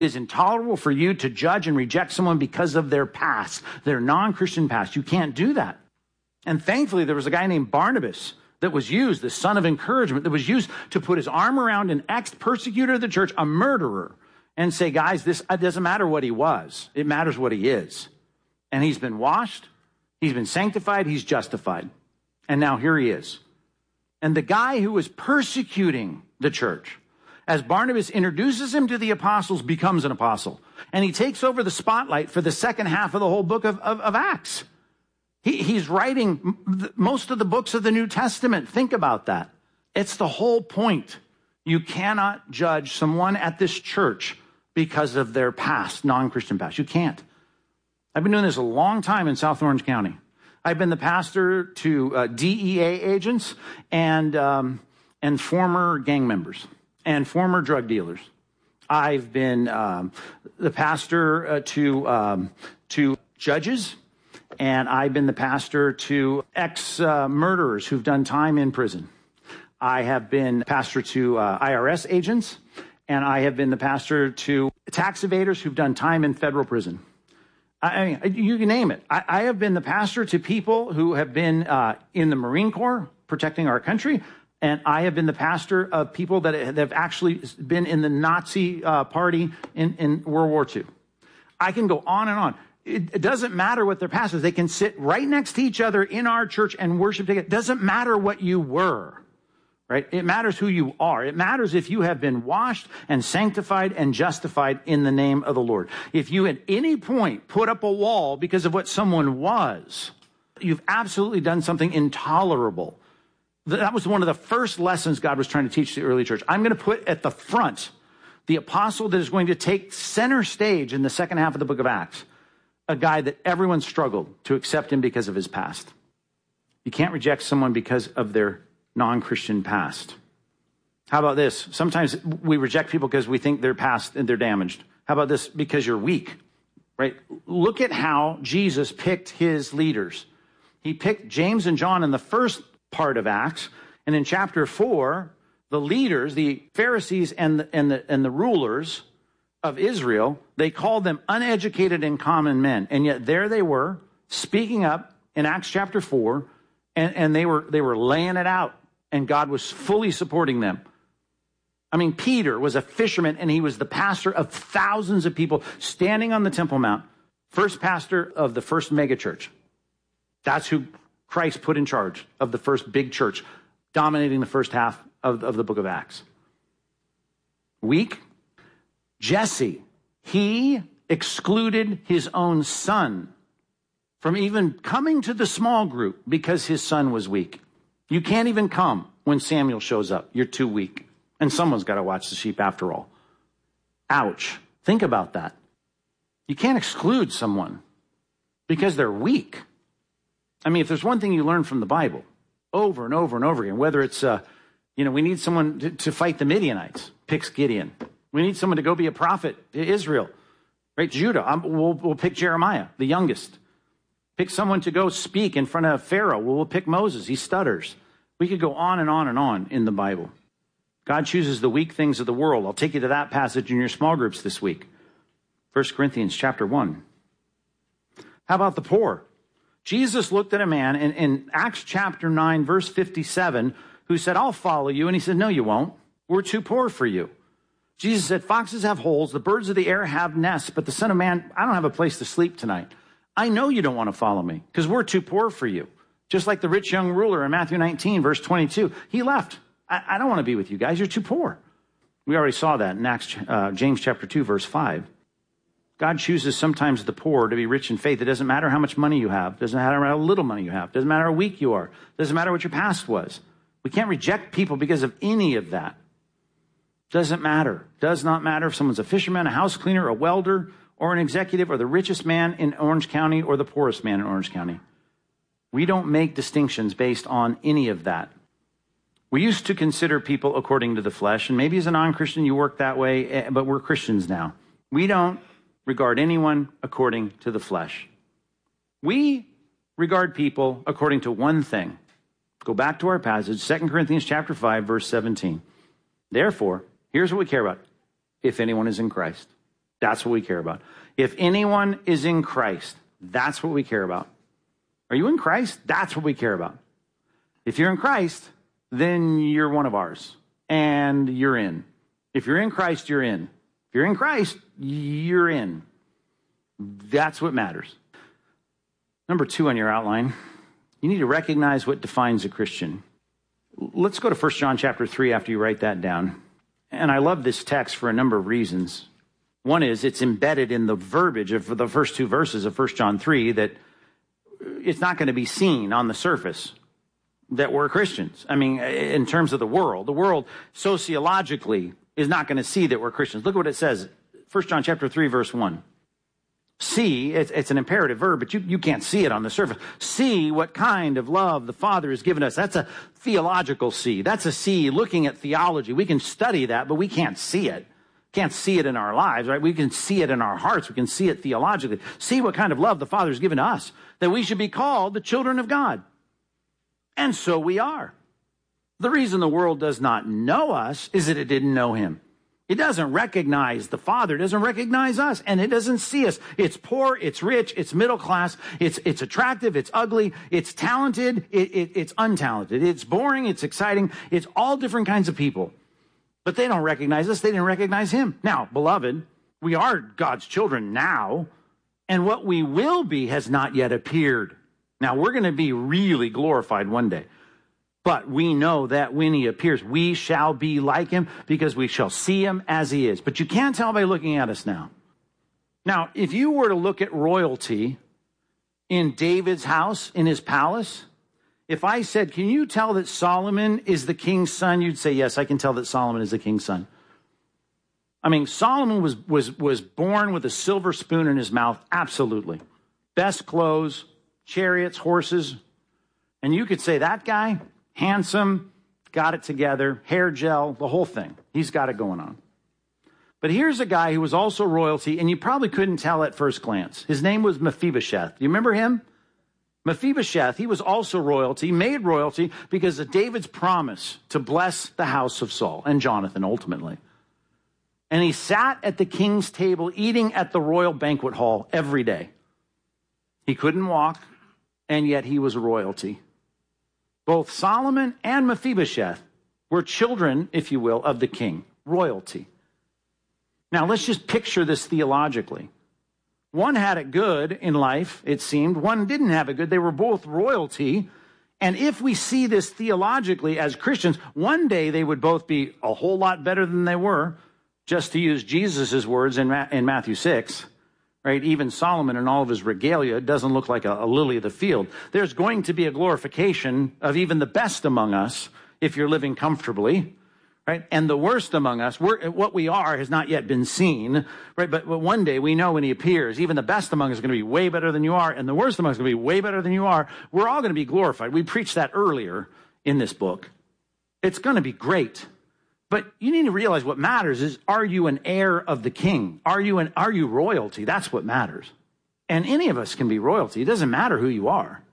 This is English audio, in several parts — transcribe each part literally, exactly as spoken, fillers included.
It is intolerable for you to judge and reject someone because of their past, their non-Christian past. You can't do that. And thankfully, there was a guy named Barnabas that was used, the son of encouragement, that was used to put his arm around an ex-persecutor of the church, a murderer, and say, guys, this it doesn't matter what he was. It matters what he is. And he's been washed, he's been sanctified, he's justified. And now here he is. And the guy who was persecuting the church, as Barnabas introduces him to the apostles, becomes an apostle. And he takes over the spotlight for the second half of the whole book of, of, of Acts. He, he's writing most of the books of the New Testament. Think about that. It's the whole point. You cannot judge someone at this church because of their past, non-Christian past. You can't. I've been doing this a long time in South Orange County. I've been the pastor to uh, D E A agents and um, and former gang members and former drug dealers. I've been um, the pastor uh, to um, to judges, and I've been the pastor to ex-murderers uh, who've done time in prison. I have been pastor to uh, I R S agents, and I have been the pastor to tax evaders who've done time in federal prison. I mean, you can name it. I, I have been the pastor to people who have been uh, in the Marine Corps protecting our country, and I have been the pastor of people that have actually been in the Nazi uh, party in, in World War Two. I can go on and on. It, it doesn't matter what their past is. They can sit right next to each other in our church and worship together. It doesn't matter what you were. Right? It matters who you are. It matters if you have been washed and sanctified and justified in the name of the Lord. If you at any point put up a wall because of what someone was, you've absolutely done something intolerable. That was one of the first lessons God was trying to teach the early church. I'm going to put at the front the apostle that is going to take center stage in the second half of the book of Acts, a guy that everyone struggled to accept him because of his past. You can't reject someone because of their non-Christian past. How about this? Sometimes we reject people because we think they're past and they're damaged. How about this? Because you're weak, right? Look at how Jesus picked his leaders. He picked James and John in the first part of Acts, and in chapter four, the leaders, the Pharisees and the, and the, and the rulers of Israel, they called them uneducated and common men, and yet there they were speaking up in Acts chapter four, and, and they were they were laying it out. And God was fully supporting them. I mean, Peter was a fisherman, and he was the pastor of thousands of people standing on the Temple Mount. First pastor of the first megachurch. That's who Christ put in charge of the first big church, dominating the first half of, of the book of Acts. Weak. Jesse, he excluded his own son from even coming to the small group because his son was weak. You can't even come when Samuel shows up. You're too weak. And someone's got to watch the sheep after all. Ouch. Think about that. You can't exclude someone because they're weak. I mean, if there's one thing you learn from the Bible over and over and over again, whether it's, uh, you know, we need someone to, to fight the Midianites, picks Gideon. We need someone to go be a prophet to Israel, right? Judah, I'm, we'll, we'll pick Jeremiah, the youngest. Pick someone to go speak in front of Pharaoh. Well, we'll pick Moses. He stutters. We could go on and on and on in the Bible. God chooses the weak things of the world. I'll take you to that passage in your small groups this week. First Corinthians chapter one. How about the poor? Jesus looked at a man in, in Acts chapter nine, verse fifty-seven, who said, I'll follow you. And he said, no, you won't. We're too poor for you. Jesus said, foxes have holes, the birds of the air have nests, but the Son of Man, I don't have a place to sleep tonight. I know you don't want to follow me because we're too poor for you. Just like the rich young ruler in Matthew nineteen, verse twenty-two. He left. I, I don't want to be with you guys. You're too poor. We already saw that in Acts, uh, James chapter two, verse five. God chooses sometimes the poor to be rich in faith. It doesn't matter how much money you have. It doesn't matter how little money you have. It doesn't matter how weak you are. It doesn't matter what your past was. We can't reject people because of any of that. Doesn't matter. Does not matter if someone's a fisherman, a house cleaner, a welder, or an executive, or the richest man in Orange County, or the poorest man in Orange County. We don't make distinctions based on any of that. We used to consider people according to the flesh, and maybe as a non-Christian you work that way, but we're Christians now. We don't regard anyone according to the flesh. We regard people according to one thing. Go back to our passage, Second Corinthians chapter five, verse seventeen. Therefore, here's what we care about. If anyone is in Christ. That's what we care about. If anyone is in Christ, that's what we care about. Are you in Christ? That's what we care about. If you're in Christ, then you're one of ours, and you're in. If you're in Christ, you're in. If you're in Christ, you're in. That's what matters. Number two on your outline, you need to recognize what defines a Christian. Let's go to First John chapter three after you write that down. And I love this text for a number of reasons. One is it's embedded in the verbiage of the first two verses of First John three that it's not going to be seen on the surface that we're Christians. I mean, in terms of the world, the world sociologically is not going to see that we're Christians. Look at what it says. First John chapter three, verse one. See, it's, it's an imperative verb, but you, you can't see it on the surface. See what kind of love the Father has given us. That's a theological see. That's a see looking at theology. We can study that, but we can't see it. Can't see it in our lives, right? We can see it in our hearts. We can see it theologically. See what kind of love the Father has given us, that we should be called the children of God. And so we are. The reason the world does not know us is that it didn't know him. It doesn't recognize the Father. It doesn't recognize us, and it doesn't see us. It's poor, it's rich, it's middle class, it's it's attractive, it's ugly, it's talented, it, it, it's untalented, it's boring, it's exciting, it's all different kinds of people. But they don't recognize us. They didn't recognize him. Now, beloved, we are God's children now, and what we will be has not yet appeared. Now, we're going to be really glorified one day. But we know that when he appears, we shall be like him because we shall see him as he is. But you can't tell by looking at us now. Now, if you were to look at royalty in David's house, in his palace, if I said, can you tell that Solomon is the king's son? You'd say, yes, I can tell that Solomon is the king's son. I mean, Solomon was, was, was born with a silver spoon in his mouth. Absolutely. Best clothes, chariots, horses. And you could say that guy, handsome, got it together, hair gel, the whole thing. He's got it going on. But here's a guy who was also royalty, and you probably couldn't tell at first glance. His name was Mephibosheth. You remember him? Mephibosheth, he was also royalty, made royalty because of David's promise to bless the house of Saul and Jonathan ultimately. And he sat at the king's table eating at the royal banquet hall every day. He couldn't walk, and yet he was royalty. Both Solomon and Mephibosheth were children, if you will, of the king, royalty. Now, let's just picture this theologically. One had it good in life, it seemed. One didn't have it good. They were both royalty. And if we see this theologically as Christians, one day they would both be a whole lot better than they were, just to use Jesus' words in, Ma- in Matthew six. Right? Even Solomon in all of his regalia doesn't look like a, a lily of the field. There's going to be a glorification of even the best among us if you're living comfortably, right? And the worst among us, we're, what we are has not yet been seen, right? But, but one day we know when he appears, even the best among us is going to be way better than you are, and the worst among us is going to be way better than you are. We're all going to be glorified. We preached that earlier in this book. It's going to be great. But you need to realize what matters is, are you an heir of the king? Are you an, are you royalty? That's what matters. And any of us can be royalty. It doesn't matter who you are.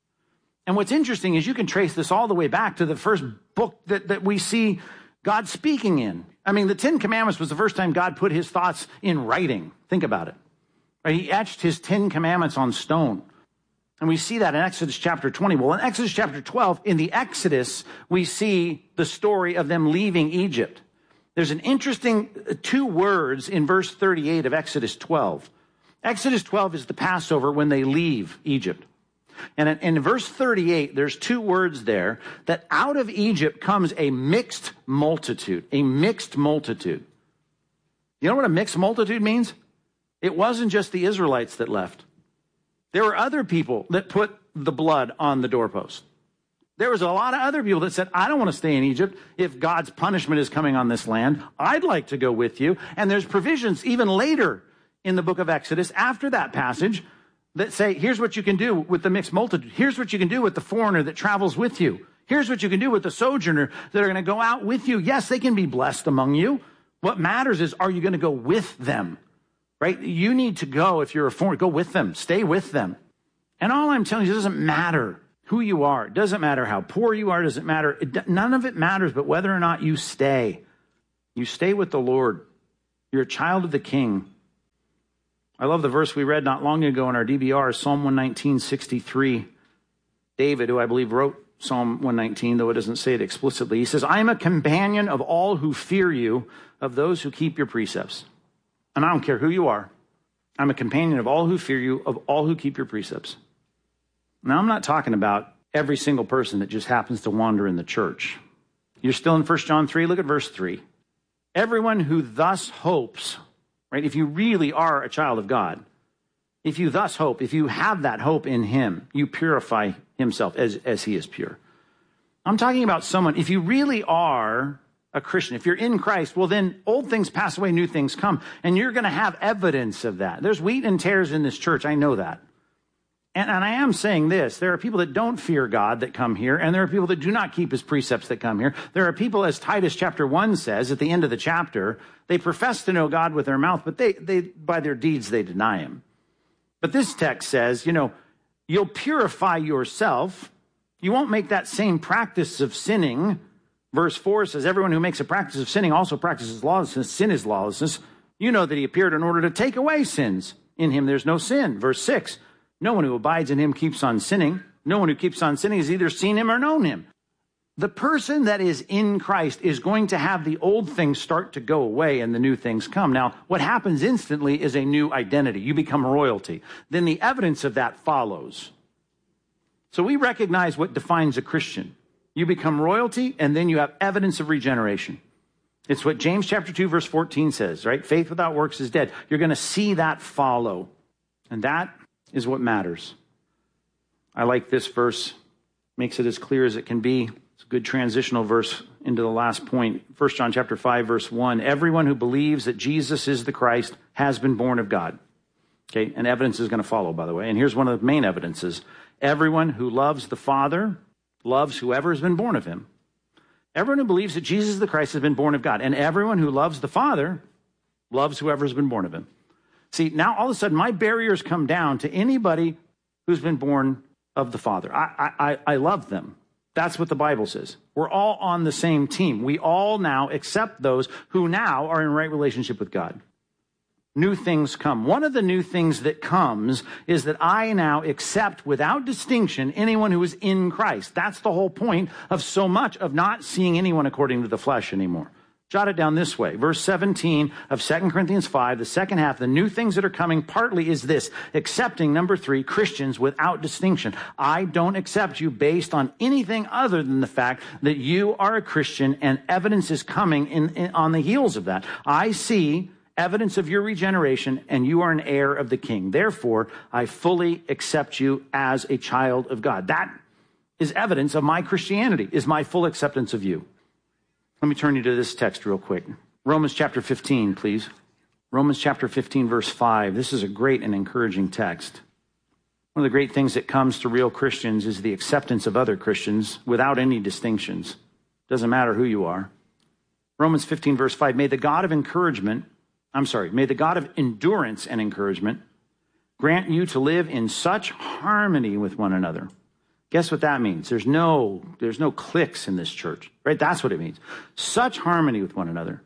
And what's interesting is you can trace this all the way back to the first book that, that we see God speaking in. I mean, the Ten Commandments was the first time God put his thoughts in writing. Think about it. Right? He etched his Ten Commandments on stone. And we see that in Exodus chapter twenty. Well, in Exodus chapter twelve, in the Exodus, we see the story of them leaving Egypt. There's an interesting two words in verse thirty-eight of Exodus twelve. Exodus twelve is the Passover when they leave Egypt. And in, in verse thirty-eight, there's two words there that out of Egypt comes a mixed multitude, a mixed multitude. You know what a mixed multitude means? It wasn't just the Israelites that left. There were other people that put the blood on the doorpost. There was a lot of other people that said, I don't want to stay in Egypt. If God's punishment is coming on this land, I'd like to go with you. And there's provisions even later in the book of Exodus, after that passage, that say, here's what you can do with the mixed multitude. Here's what you can do with the foreigner that travels with you. Here's what you can do with the sojourner that are going to go out with you. Yes, they can be blessed among you. What matters is, are you going to go with them? Right? You need to go, if you're a foreigner, go with them. Stay with them. And all I'm telling you, it doesn't matter who you are. It doesn't matter how poor you are. It doesn't matter. It, none of it matters but whether or not you stay. You stay with the Lord. You're a child of the King. I love the verse we read not long ago in our D B R, Psalm one nineteen, sixty-three. David, who I believe wrote Psalm one nineteen, though it doesn't say it explicitly, he says, I am a companion of all who fear you, of those who keep your precepts. And I don't care who you are. I'm a companion of all who fear you, of all who keep your precepts. Now, I'm not talking about every single person that just happens to wander in the church. You're still in First John three. Look at verse three. Everyone who thus hopes, right? If you really are a child of God, if you thus hope, if you have that hope in him, you purify himself as, as he is pure. I'm talking about someone, if you really are a Christian, if you're in Christ, well, then old things pass away, new things come. And you're going to have evidence of that. There's wheat and tares in this church. I know that. And, and I am saying this. There are people that don't fear God that come here, and there are people that do not keep his precepts that come here. There are people, as Titus chapter one says at the end of the chapter, they profess to know God with their mouth, but they, they by their deeds, they deny him. But this text says, you know, you'll purify yourself. You won't make that same practice of sinning. Verse four says, everyone who makes a practice of sinning also practices lawlessness. Sin is lawlessness. You know that he appeared in order to take away sins. In him there's no sin. Verse six, no one who abides in him keeps on sinning. No one who keeps on sinning has either seen him or known him. The person that is in Christ is going to have the old things start to go away and the new things come. Now, what happens instantly is a new identity. You become royalty. Then the evidence of that follows. So we recognize what defines a Christian. You become royalty, and then you have evidence of regeneration. It's what James chapter two, verse fourteen says, right? Faith without works is dead. You're going to see that follow. And that is what matters. I like this verse. Makes it as clear as it can be. It's a good transitional verse into the last point. First John chapter five, verse one. Everyone who believes that Jesus is the Christ has been born of God. Okay, and evidence is going to follow, by the way. And here's one of the main evidences. Everyone who loves the Father loves whoever has been born of him. Everyone who believes that Jesus is the Christ has been born of God. And everyone who loves the Father loves whoever has been born of him. See, now all of a sudden my barriers come down to anybody who's been born of the Father. I, I, I love them. That's what the Bible says. We're all on the same team. We all now accept those who now are in right relationship with God. New things come. One of the new things that comes is that I now accept without distinction anyone who is in Christ. That's the whole point of so much of not seeing anyone according to the flesh anymore. Jot it down this way. Verse seventeen of Second Corinthians five, the second half, the new things that are coming partly is this, accepting, number three, Christians without distinction. I don't accept you based on anything other than the fact that you are a Christian and evidence is coming in, in on the heels of that. I see evidence of your regeneration, and you are an heir of the King. Therefore, I fully accept you as a child of God. That is evidence of my Christianity, is my full acceptance of you. Let me turn you to this text real quick. Romans chapter fifteen, please. Romans chapter fifteen, verse five. This is a great and encouraging text. One of the great things that comes to real Christians is the acceptance of other Christians without any distinctions. Doesn't matter who you are. Romans fifteen, verse five. May the God of encouragement I'm sorry, may the God of endurance and encouragement grant you to live in such harmony with one another. Guess what that means? There's no, there's no cliques in this church, right? That's what it means. Such harmony with one another.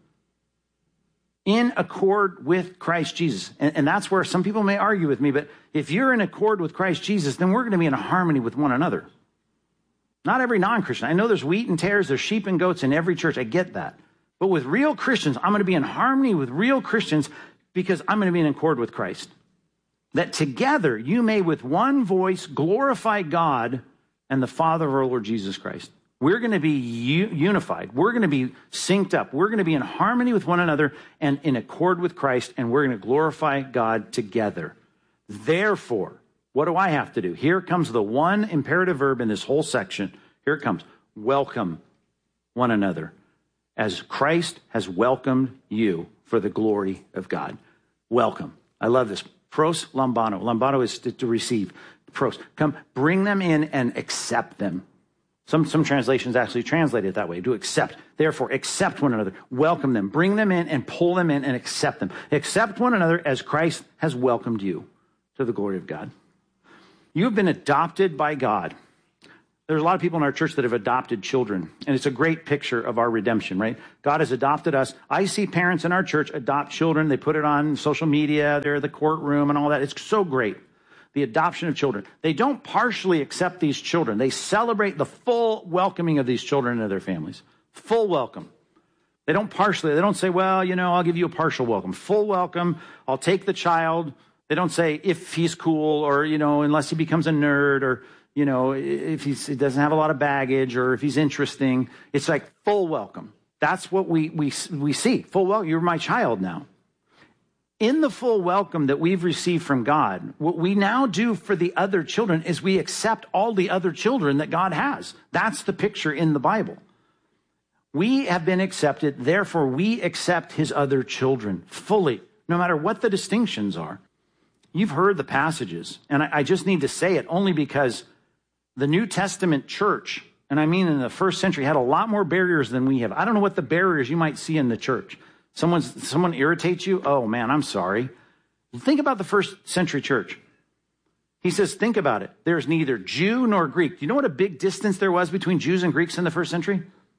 In accord with Christ Jesus. And, and that's where some people may argue with me, but if you're in accord with Christ Jesus, then we're going to be in harmony with one another. Not every non-Christian. I know there's wheat and tares, there's sheep and goats in every church. I get that. But with real Christians, I'm going to be in harmony with real Christians because I'm going to be in accord with Christ. That together you may with one voice glorify God and the Father of our Lord Jesus Christ. We're going to be u- unified. We're going to be synced up. We're going to be in harmony with one another and in accord with Christ, and we're going to glorify God together. Therefore, what do I have to do? Here comes the one imperative verb in this whole section. Here it comes. Welcome one another, as Christ has welcomed you for the glory of God. Welcome. I love this. Pros lambano. Lambano is to, to receive. Pros. Come, bring them in and accept them. Some, some translations actually translate it that way, to accept. Therefore, accept one another. Welcome them. Bring them in and pull them in and accept them. Accept one another as Christ has welcomed you to the glory of God. You have been adopted by God. There's a lot of people in our church that have adopted children, and it's a great picture of our redemption, right? God has adopted us. I see parents in our church adopt children. They put it on social media. They're in the courtroom and all that. It's so great. The adoption of children. They don't partially accept these children. They celebrate the full welcoming of these children into their families. Full welcome. They don't partially. They don't say, well, you know, I'll give you a partial welcome. Full welcome. I'll take the child. They don't say if he's cool or, you know, unless he becomes a nerd or, you know, if he's, he doesn't have a lot of baggage or if he's interesting. It's like full welcome. That's what we we we see. Full welcome. You're my child now. In the full welcome that we've received from God, what we now do for the other children is we accept all the other children that God has. That's the picture in the Bible. We have been accepted, therefore we accept his other children fully, no matter what the distinctions are. You've heard the passages, and I, I just need to say it only because the New Testament church, and I mean in the first century, had a lot more barriers than we have. I don't know what the barriers you might see in the church. Someone's, someone irritates you? Oh man, I'm sorry. Think about the first century church. He says, think about it. There's neither Jew nor Greek. Do you know what a big distance there was between Jews and Greeks in the first century?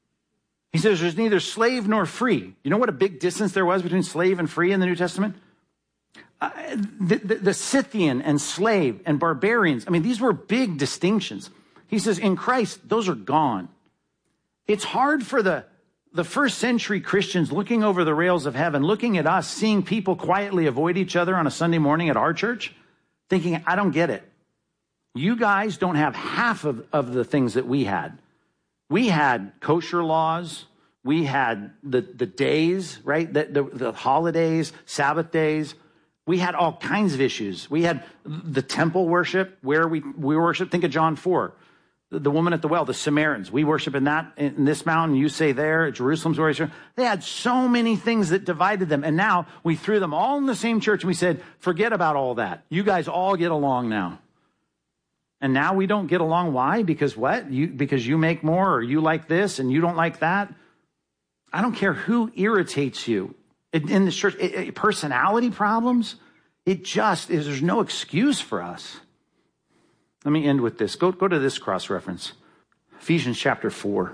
He says there's neither slave nor free. You know what a big distance there was between slave and free in the New Testament? Uh, the, the, the Scythian and slave and barbarians. I mean, these were big distinctions. He says in Christ, those are gone. It's hard for the, the first century Christians looking over the rails of heaven, looking at us, seeing people quietly avoid each other on a Sunday morning at our church, thinking, I don't get it. You guys don't have half of, of the things that we had. We had kosher laws. We had the, the days, right? The, the, the holidays, Sabbath days. We had all kinds of issues. We had the temple worship where we, we worship. Think of John four, the, the woman at the well, the Samaritans. We worship in that, in this mountain. You say there, Jerusalem's where we worship. They had so many things that divided them. And now we threw them all in the same church and we said, forget about all that. You guys all get along now. And now we don't get along. Why? Because what? You, because you make more or you like this and you don't like that. I don't care who irritates you. In the church, it, it, personality problems, it just is, there's no excuse for us. Let me end with this. Go, go to this cross-reference. Ephesians chapter four.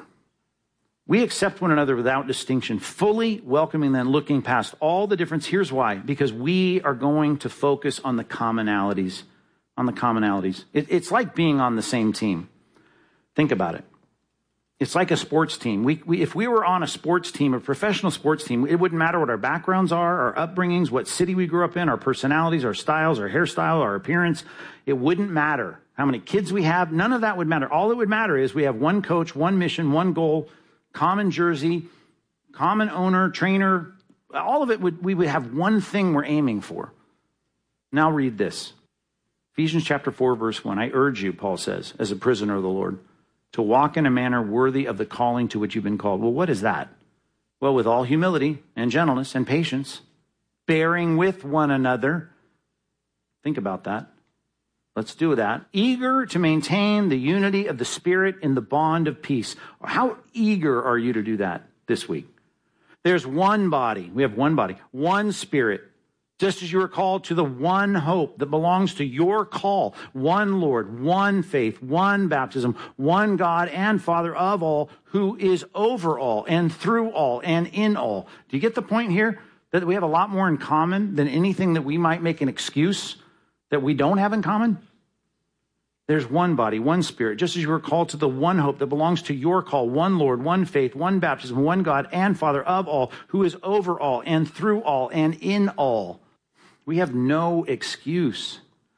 We accept one another without distinction, fully welcoming them, looking past all the difference. Here's why. Because we are going to focus on the commonalities. On the commonalities. It, it's like being on the same team. Think about it. It's like a sports team. We, we, if we were on a sports team, a professional sports team, it wouldn't matter what our backgrounds are, our upbringings, what city we grew up in, our personalities, our styles, our hairstyle, our appearance. It wouldn't matter how many kids we have. None of that would matter. All that would matter is we have one coach, one mission, one goal, common jersey, common owner, trainer. All of it would, we would have one thing we're aiming for. Now read this. Ephesians chapter four, verse one. I urge you, Paul says, as a prisoner of the Lord, to walk in a manner worthy of the calling to which you've been called. Well, what is that? Well, with all humility and gentleness and patience, bearing with one another. Think about that. Let's do that. Eager to maintain the unity of the Spirit in the bond of peace. How eager are you to do that this week? There's one body. We have one body, one Spirit. Just as you are called to the one hope that belongs to your call, one Lord, one faith, one baptism, one God and Father of all, who is over all and through all and in all. Do you get the point here? That we have a lot more in common than anything that we might make an excuse that we don't have in common? There's one body, one Spirit, just as you are called to the one hope that belongs to your call, one Lord, one faith, one baptism, one God and Father of all, who is over all and through all and in all. We have no excuse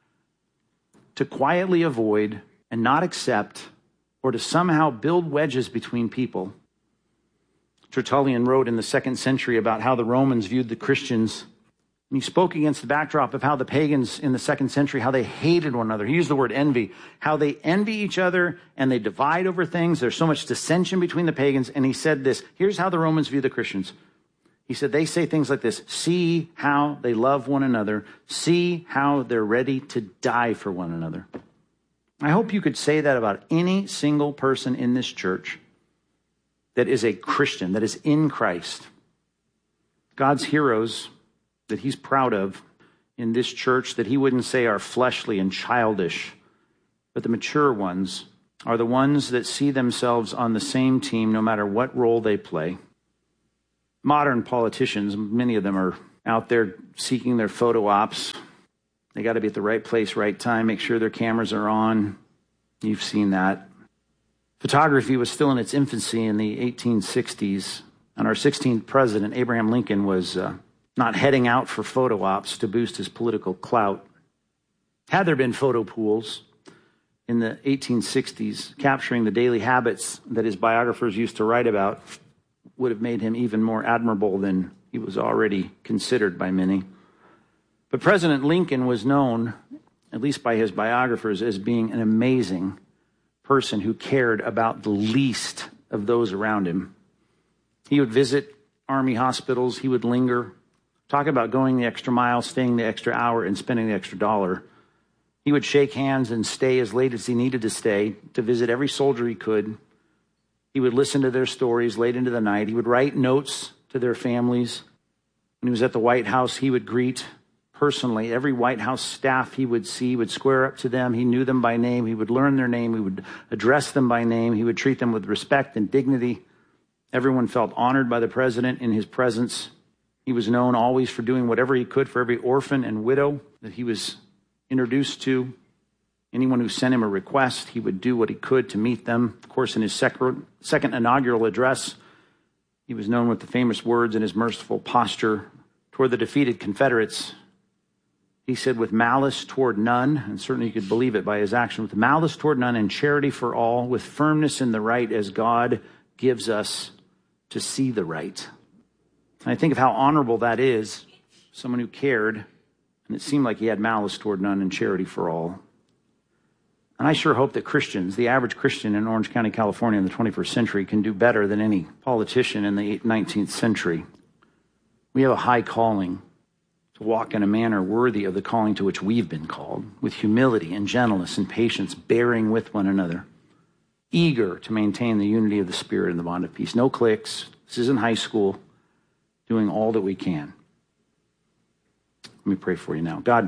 to quietly avoid and not accept or to somehow build wedges between people. Tertullian wrote in the second century about how the Romans viewed the Christians. And he spoke against the backdrop of how the pagans in the second century, how they hated one another. He used the word envy, how they envy each other and they divide over things. There's so much dissension between the pagans. And he said this, here's how the Romans view the Christians. He said, they say things like this, see how they love one another, see how they're ready to die for one another. I hope you could say that about any single person in this church that is a Christian, that is in Christ. God's heroes that he's proud of in this church, that he wouldn't say are fleshly and childish, but the mature ones are the ones that see themselves on the same team no matter what role they play. Modern politicians, many of them are out there seeking their photo ops. They got to be at the right place, right time, make sure their cameras are on. You've seen that. Photography was still in its infancy in the eighteen sixties, and our sixteenth president, Abraham Lincoln, was uh, not heading out for photo ops to boost his political clout. Had there been photo pools in the eighteen sixties, capturing the daily habits that his biographers used to write about would have made him even more admirable than he was already considered by many. But President Lincoln was known, at least by his biographers, as being an amazing person who cared about the least of those around him. He would visit army hospitals. He would linger, talk about going the extra mile, staying the extra hour, and spending the extra dollar. He would shake hands and stay as late as he needed to stay to visit every soldier he could. He would listen to their stories late into the night. He would write notes to their families. When he was at the White House, he would greet personally every White House staff he would see. He would square up to them. He knew them by name. He would learn their name. He would address them by name. He would treat them with respect and dignity. Everyone felt honored by the president in his presence. He was known always for doing whatever he could for every orphan and widow that he was introduced to. Anyone who sent him a request, he would do what he could to meet them. Of course, in his second, second inaugural address, he was known with the famous words and his merciful posture toward the defeated Confederates. He said, with malice toward none, and certainly you could believe it by his action, with malice toward none and charity for all, with firmness in the right as God gives us to see the right. And I think of how honorable that is, someone who cared, and it seemed like he had malice toward none and charity for all. And I sure hope that Christians, the average Christian in Orange County, California in the twenty-first century, can do better than any politician in the nineteenth century. We have a high calling to walk in a manner worthy of the calling to which we've been called, with humility and gentleness and patience, bearing with one another, eager to maintain the unity of the Spirit and the bond of peace. No cliques. This isn't high school. Doing all that we can. Let me pray for you now. God,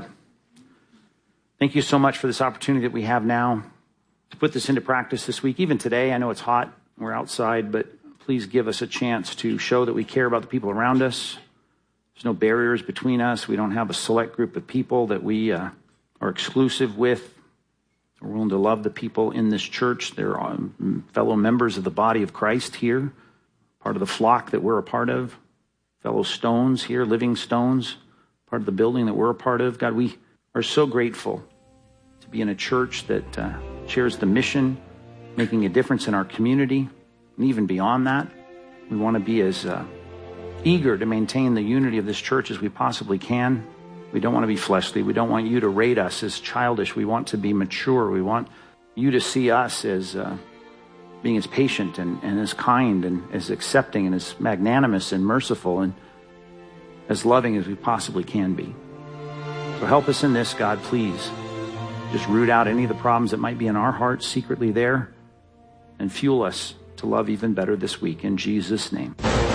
thank you so much for this opportunity that we have now to put this into practice this week. Even today, I know it's hot. We're outside, but please give us a chance to show that we care about the people around us. There's no barriers between us. We don't have a select group of people that we uh, are exclusive with. We're willing to love the people in this church. They're um, fellow members of the body of Christ here, part of the flock that we're a part of, fellow stones here, living stones, part of the building that we're a part of. God, we are so grateful to be in a church that uh, shares the mission, making a difference in our community, and even beyond that. We want to be as uh, eager to maintain the unity of this church as we possibly can. We don't want to be fleshly. We don't want you to rate us as childish. We want to be mature. We want you to see us as uh, being as patient and, and as kind and as accepting and as magnanimous and merciful and as loving as we possibly can be. So help us in this, God, please. Just root out any of the problems that might be in our hearts secretly there and fuel us to love even better this week. In Jesus' name.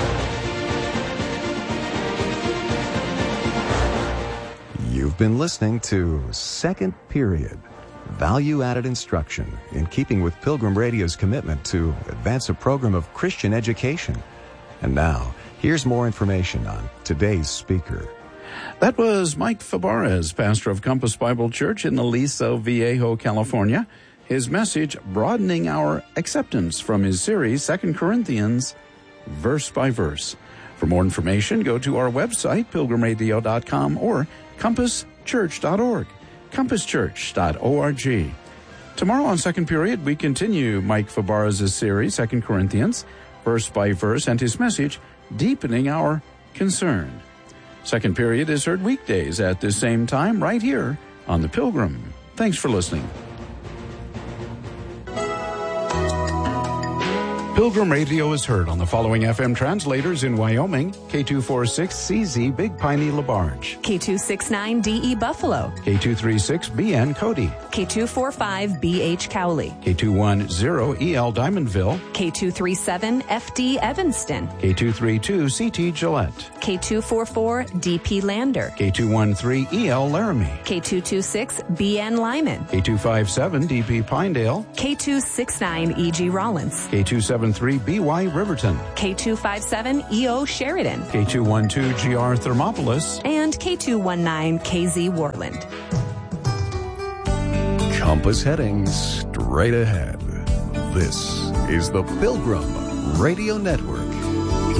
You've been listening to Second Period, value-added instruction in keeping with Pilgrim Radio's commitment to advance a program of Christian education. And now, here's more information on today's speaker. That was Mike Fabarez, pastor of Compass Bible Church in Aliso Viejo, California. His message, broadening our acceptance, from his series, Second Corinthians, verse by verse. For more information, go to our website, pilgrim radio dot com, or compass church dot org, compass church dot org. Tomorrow on Second Period, we continue Mike Fabarez's series, Second Corinthians, verse by verse, and his message, deepening our concern. Second Period is heard weekdays at this same time right here on The Pilgrim. Thanks for listening. Pilgrim Radio is heard on the following F M translators in Wyoming: K two forty-six C Z Big Piney LaBarge, K two sixty-nine D E Buffalo, K two thirty-six B N Cody, K two forty-five B H Cowley, K two ten E L Diamondville, K two thirty-seven F D Evanston, K two thirty-two C T Gillette, K two forty-four D P Lander, K two thirteen E L Laramie, K two twenty-six B N Lyman, K two fifty-seven D P Pinedale, K two sixty-nine E G Rollins, K two seventy-three B Y Riverton, K two fifty-seven E O Sheridan, K two twelve G R Thermopolis, and K two nineteen K Z Wortland. Compass heading straight ahead. This is the Pilgrim Radio Network.